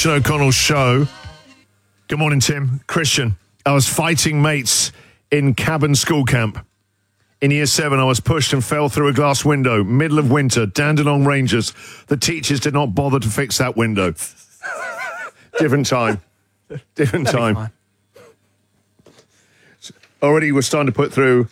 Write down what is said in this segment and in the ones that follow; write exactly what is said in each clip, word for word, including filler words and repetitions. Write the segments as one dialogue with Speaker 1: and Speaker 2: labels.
Speaker 1: Christian O'Connell show. Good morning, Tim. Christian, I was fighting mates in cabin school camp. In year seven, I was pushed and fell through a glass window. Middle of winter, Dandenong Rangers. The teachers did not bother to fix that window. Different time. Different time. Already we're starting to put through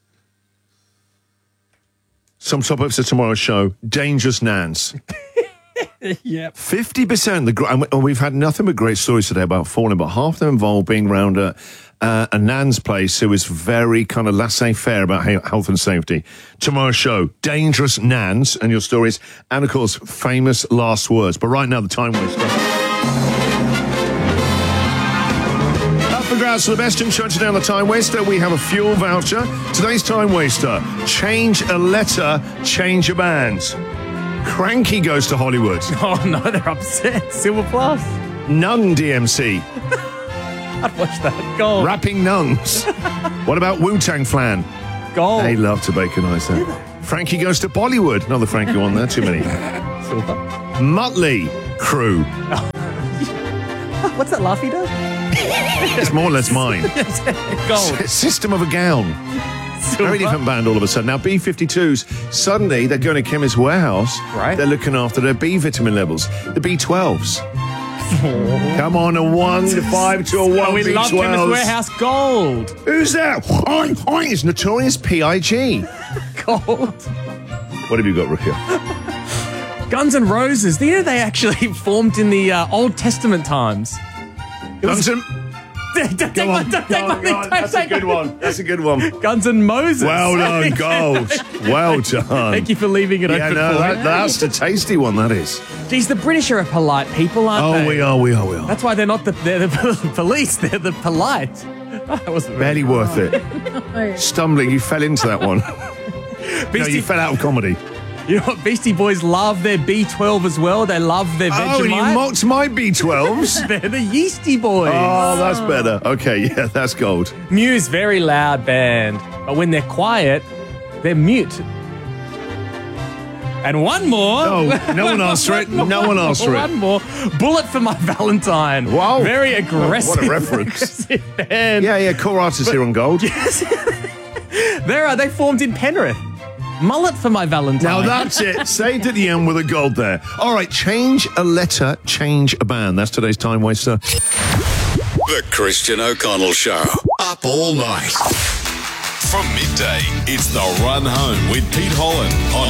Speaker 1: some topics of tomorrow's show. Dangerous nans.
Speaker 2: Yep.
Speaker 1: fifty percent. The, and we've had nothing but great stories today about falling, but half of them involve being around a, uh, a nan's place who is very kind of laissez-faire about health and safety. Tomorrow's show, dangerous nans and your stories, and of course, famous last words. But right now, the time waster. Up for grabs for the best in church down the time waster. We have a fuel voucher. Today's time waster. Change a letter, change a band. Cranky goes to Hollywood.
Speaker 2: Oh, no, they're upset. Silver Plus.
Speaker 1: Nun D M C.
Speaker 2: I'd watch that. Gold.
Speaker 1: Rapping nuns. What about Wu-Tang Flan?
Speaker 2: Gold.
Speaker 1: They love to baconize that. Frankie goes to Bollywood. Another Frankie one there. Too many.
Speaker 2: Silver.
Speaker 1: Motley Crew.
Speaker 2: What's that laugh he does?
Speaker 1: It's more or less mine.
Speaker 2: Gold.
Speaker 1: S- System of a Gown. Very different band all of a sudden. Now, B fifty-twos, suddenly they're going to Chemist Warehouse.
Speaker 2: Right.
Speaker 1: They're looking after their B vitamin levels. The B twelves. Come on, a one to five to a one.
Speaker 2: Oh, we
Speaker 1: B
Speaker 2: love
Speaker 1: twelves.
Speaker 2: Chemist Warehouse Gold.
Speaker 1: Who's that? Oink, oink. It's Notorious P I G.
Speaker 2: Gold.
Speaker 1: What have you got, Rukia?
Speaker 2: Guns N' Roses. Do you know they actually formed in the uh, Old Testament times? It was-
Speaker 1: Guns N'
Speaker 2: Don't take
Speaker 1: Go
Speaker 2: my,
Speaker 1: on,
Speaker 2: don't
Speaker 1: go
Speaker 2: take
Speaker 1: on,
Speaker 2: my
Speaker 1: go
Speaker 2: thing,
Speaker 1: on.
Speaker 2: don't
Speaker 1: That's a
Speaker 2: take
Speaker 1: good
Speaker 2: my-
Speaker 1: one. That's a good one.
Speaker 2: Guns N' Moses.
Speaker 1: Well done, gold. Well done.
Speaker 2: Thank you for leaving it
Speaker 1: Yeah,
Speaker 2: open
Speaker 1: no,
Speaker 2: for
Speaker 1: that,
Speaker 2: me.
Speaker 1: that's the tasty one, that is.
Speaker 2: Geez, the British are a polite people, aren't
Speaker 1: Oh,
Speaker 2: they?
Speaker 1: we are, we are, we are.
Speaker 2: That's why they're not the they're the police. They're the polite. That wasn't
Speaker 1: Barely worth it. Stumbling, you fell into that one. No,
Speaker 2: Beastie,
Speaker 1: you fell out of comedy.
Speaker 2: you know what? Beastie Boys love their B twelve as well. They love their Vegemite.
Speaker 1: Oh, and you mocked my B twelves?
Speaker 2: They're the Yeasty Boys.
Speaker 1: Oh, that's better. Okay, yeah, that's gold.
Speaker 2: Muse, very loud band, but when they're quiet, they're mute. And one more.
Speaker 1: No, no one asked for it. No one asked for it.
Speaker 2: One more. Bullet for My Valentine.
Speaker 1: Wow.
Speaker 2: Very aggressive.
Speaker 1: What a reference.
Speaker 2: aggressive band.
Speaker 1: Yeah, yeah, core artists here on gold.
Speaker 2: There are. They formed in Penrith. Mullet for My Valentine.
Speaker 1: Now that's it. Saved at the end with a gold there. All right, change a letter, change a band. That's today's time waster.
Speaker 3: The Christian O'Connell Show. Up all night.
Speaker 4: From midday, it's The Run Home with Pete Holland on